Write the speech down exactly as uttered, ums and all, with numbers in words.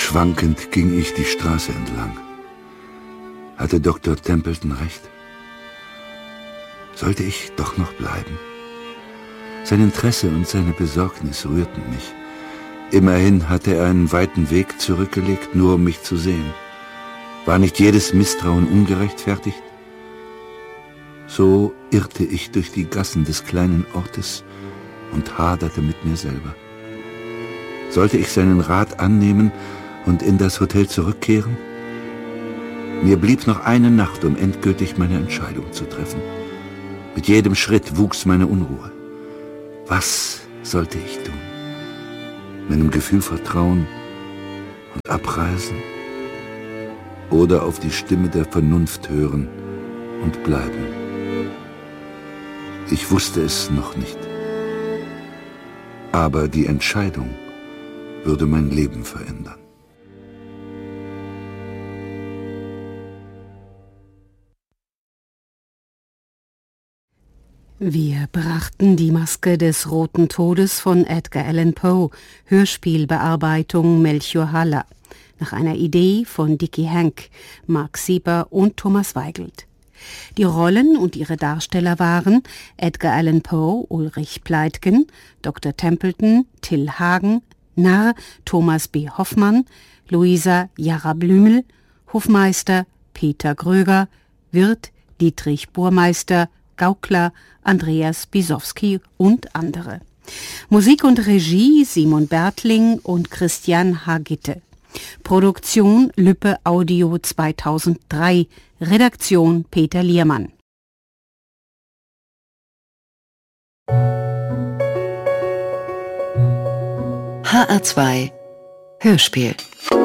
Schwankend ging ich die Straße entlang. Hatte Doktor Templeton recht? Sollte ich doch noch bleiben? Sein Interesse und seine Besorgnis rührten mich. Immerhin hatte er einen weiten Weg zurückgelegt, nur um mich zu sehen. War nicht jedes Misstrauen ungerechtfertigt? So irrte ich durch die Gassen des kleinen Ortes und haderte mit mir selber. Sollte ich seinen Rat annehmen und in das Hotel zurückkehren? Mir blieb noch eine Nacht, um endgültig meine Entscheidung zu treffen. Mit jedem Schritt wuchs meine Unruhe. Was sollte ich tun? Meinem Gefühl vertrauen und abreisen? Oder auf die Stimme der Vernunft hören und bleiben? Ich wusste es noch nicht. Aber die Entscheidung würde mein Leben verändern. Wir brachten die Maske des Roten Todes von Edgar Allan Poe, Hörspielbearbeitung Melchior Haller, nach einer Idee von Dicky Henk, Mark Sieber und Thomas Weigelt. Die Rollen und ihre Darsteller waren Edgar Allan Poe, Ulrich Pleitgen, Doktor Templeton, Till Hagen, Narr, Thomas B. Hoffmann, Luisa Jara Blümel, Hofmeister Peter Gröger, Wirt Dietrich Burmeister, Gaukler Andreas Bisowski und andere. Musik und Regie Simon Bertling und Christian Hagitte. Produktion Lübbe Audio zweitausenddrei. Redaktion Peter Liermann. H R zwei Hörspiel